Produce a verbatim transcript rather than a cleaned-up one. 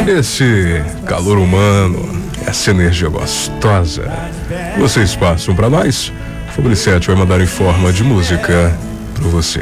Esse calor humano, essa energia gostosa, vocês passam pra nós. Fabricete vai mandar em forma de música pra você.